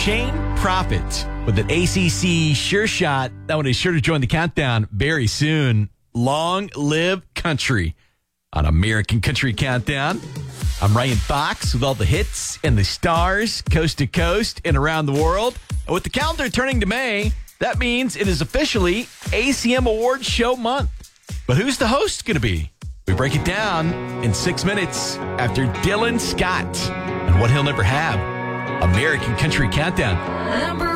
Shane Prophet with an ACC sure shot. That one is sure to join the countdown very soon. Long live country on American Country Countdown. I'm Ryan Fox with all the hits and the stars, coast to coast and around the world. And with the calendar turning to May, that means it is officially ACM Awards Show month. But who's the host going to be? We break it down in 6 minutes after Dylan Scott and what he'll never have. American Country Countdown.